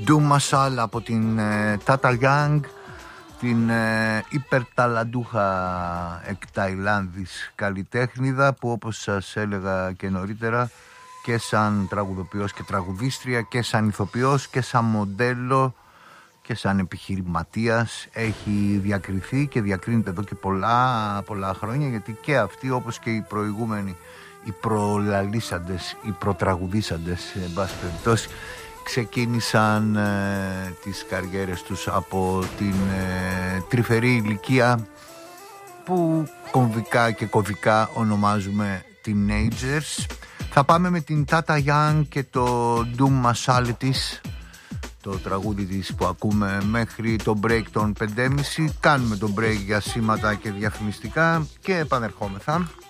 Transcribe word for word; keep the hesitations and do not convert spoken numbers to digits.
Doom Masal από την ε, Tata Young, την ε, υπερταλαντούχα εκ Ταϊλάνδης καλλιτέχνηδα που, όπως σας έλεγα και νωρίτερα, και σαν τραγουδοποιός και τραγουδίστρια και σαν ηθοποιός και σαν μοντέλο και σαν επιχειρηματίας έχει διακριθεί και διακρίνεται εδώ και πολλά πολλά χρόνια, γιατί και αυτοί, όπως και οι προηγούμενοι, οι προλαλήσαντες, οι προτραγουδήσαντες εν πάση περιπτώσει, ξεκίνησαν ε, τις καριέρες τους από την ε, τρυφερή ηλικία που κομβικά και κωδικά ονομάζουμε teenagers. Θα πάμε με την Tata Young και το Doom Masal της, το τραγούδι της που ακούμε, μέχρι το break των πέντε και μισή. Κάνουμε το break για σήματα και διαφημιστικά και επανερχόμεθα.